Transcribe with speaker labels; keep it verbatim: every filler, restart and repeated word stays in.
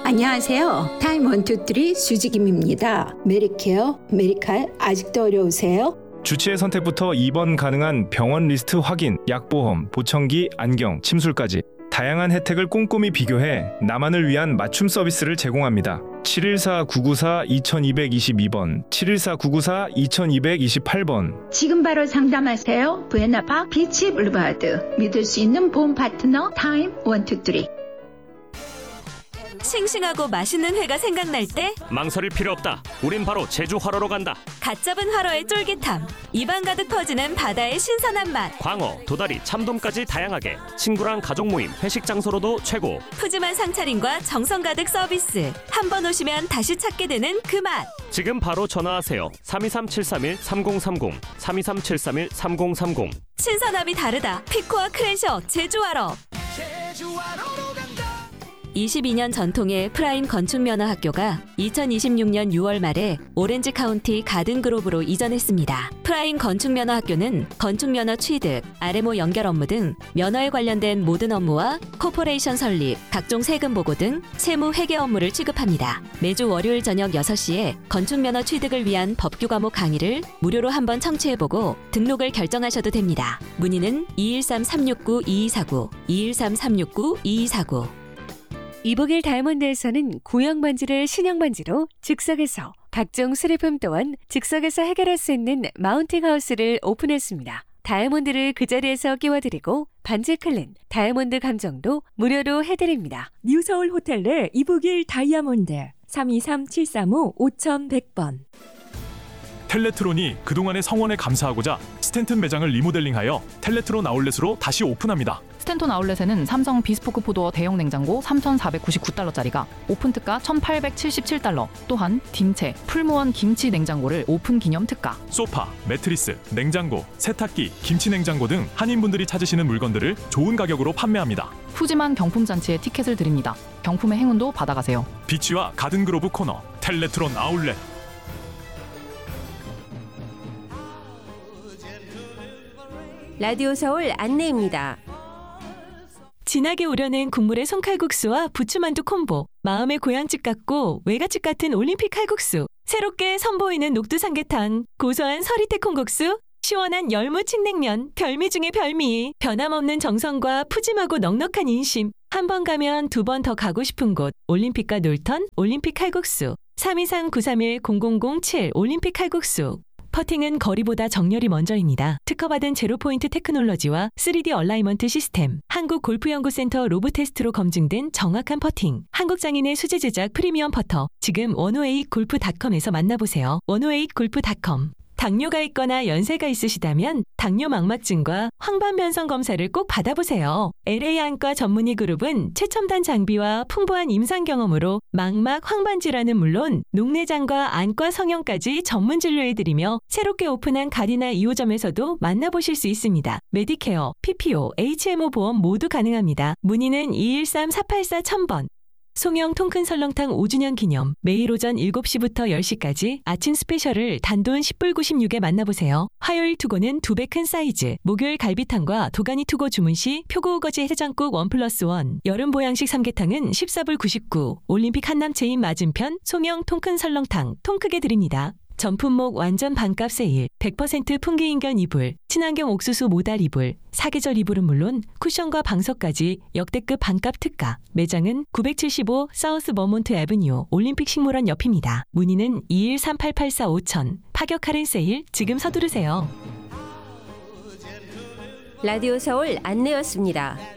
Speaker 1: 안녕하세요. 타임 원투쓰리 수지김입니다. 메리케어, 메리칼 아직도 어려우세요?
Speaker 2: 주치의 선택부터 입원 가능한 병원 리스트 확인, 약보험, 보청기, 안경, 침술까지 다양한 혜택을 꼼꼼히 비교해 나만을 위한 맞춤 서비스를 제공합니다. 칠일사 구구사 이이이이 번, 칠일사 구구사 이이이팔 번.
Speaker 1: 지금 바로 상담하세요. 부에나파 비치 블루바드. 믿을 수 있는 보험 파트너 타임 원투쓰리.
Speaker 3: 싱싱하고 맛있는 회가 생각날 때
Speaker 4: 망설일 필요 없다. 우린 바로 제주 활어로 간다.
Speaker 3: 갓 잡은 활어의 쫄깃함, 입안 가득 퍼지는 바다의 신선한 맛,
Speaker 4: 광어, 도다리, 참돔까지 다양하게 친구랑 가족 모임, 회식 장소로도 최고.
Speaker 3: 푸짐한 상차림과 정성 가득 서비스. 한 번 오시면 다시 찾게 되는 그 맛.
Speaker 4: 지금 바로 전화하세요. 삼이삼 칠삼일 삼공삼공, 삼이삼 칠삼일 삼공삼공.
Speaker 3: 신선함이 다르다. 피코와 크래셔 제주 활어. 이십이 년 전통의 프라임 건축면허학교가 이천이십육 년 유월 말에 오렌지 카운티 가든그로브로 이전했습니다. 프라임 건축면허학교는 건축면허 취득, 알엠오 연결 업무 등 면허에 관련된 모든 업무와 코퍼레이션 설립, 각종 세금 보고 등 세무 회계 업무를 취급합니다. 매주 월요일 저녁 여섯 시에 건축면허 취득을 위한 법규 과목 강의를 무료로 한번 청취해보고 등록을 결정하셔도 됩니다. 문의는 이일삼 삼육구 이이사구, 이일삼 삼육구 이이사구.
Speaker 5: 이북일 다이아몬드에서는 구형 반지를 신형 반지로 즉석에서, 각종 수리품 또한 즉석에서 해결할 수 있는 마운팅 하우스를 오픈했습니다. 다이아몬드를 그 자리에서 끼워드리고 반지 클린, 다이아몬드 감정도 무료로 해드립니다.
Speaker 6: 뉴서울 호텔 내 이북일 다이아몬드 삼이삼 칠삼오 오천백 번.
Speaker 7: 텔레트론이 그동안의 성원에 감사하고자 스탠튼 매장을 리모델링하여 텔레트론 아울렛으로 다시 오픈합니다.
Speaker 8: 스탠톤 아울렛에는 삼성 비스포크 포도어 대형 냉장고 삼천사백구십구 달러짜리가 오픈 특가 천팔백칠십칠 달러, 또한 딤체, 풀무원 김치 냉장고를 오픈 기념 특가.
Speaker 7: 소파, 매트리스, 냉장고, 세탁기, 김치 냉장고 등 한인분들이 찾으시는 물건들을 좋은 가격으로 판매합니다.
Speaker 8: 푸짐한 경품 잔치에 티켓을 드립니다. 경품의 행운도 받아가세요.
Speaker 7: 비치와 가든그로브 코너, 텔레트론 아울렛.
Speaker 6: 라디오 서울 안내입니다.
Speaker 3: 진하게 우려낸 국물의 손칼국수와 부추만두 콤보. 마음의 고향집 같고 외갓집 같은 올림픽 칼국수. 새롭게 선보이는 녹두 삼계탕. 고소한 서리태 콩국수. 시원한 열무 칡냉면. 별미 중의 별미. 변함없는 정성과 푸짐하고 넉넉한 인심. 한 번 가면 두 번 더 가고 싶은 곳. 올림픽과 놀턴 올림픽 칼국수. 삼이삼 구삼일 공공공칠 올림픽 칼국수. 퍼팅은 거리보다 정렬이 먼저입니다. 특허받은 제로포인트 테크놀로지와 쓰리디 얼라이먼트 시스템, 한국골프연구센터 로브테스트로 검증된 정확한 퍼팅, 한국장인의 수제 제작 프리미엄 퍼터. 지금 원오에잇 골프 닷컴에서 만나보세요. 원오에잇 골프 닷컴. 당뇨가 있거나 연세가 있으시다면 당뇨 망막증과 황반변성 검사를 꼭 받아보세요. 엘에이 안과 전문의 그룹은 최첨단 장비와 풍부한 임상 경험으로 망막 황반 질환은 물론 녹내장과 안과 성형까지 전문 진료해드리며 새롭게 오픈한 가리나 이 호점에서도 만나보실 수 있습니다. 메디케어, 피피오, 에이치엠오 보험 모두 가능합니다. 문의는 이일삼 사팔사 천 번. 송영 통큰 설렁탕 오 주년 기념. 매일 오전 일곱 시부터 열 시까지 아침 스페셜을 단돈 십 불 구십육에 만나보세요. 화요일 투고는 두 배 큰 사이즈. 목요일 갈비탕과 도가니 투고 주문 시 표고우거지 해장국 원 플러스 원. 여름 보양식 삼계탕은 십사 불 구십구. 올림픽 한남체인 맞은편 송영 통큰 설렁탕 통크게 드립니다. 전품목 완전 반값 세일, 백 퍼센트 풍기인견 이불, 친환경 옥수수 모달 이불, 사계절 이불은 물론 쿠션과 방석까지 역대급 반값 특가. 매장은 구백칠십오 사우스 버몬트 애브뉴 올림픽 식물원 옆입니다. 문의는 이일삼 팔팔사 오천. 파격 할인 세일 지금 서두르세요.
Speaker 6: 라디오 서울 안내였습니다.